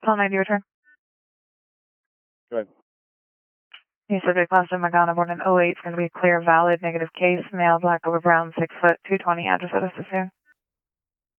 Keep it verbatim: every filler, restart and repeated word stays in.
Call ninety return. Go ahead. The subject last in Magana born in oh eight is going to be clear, valid, negative case, male, black over brown, six foot, two twenty, address at us is here.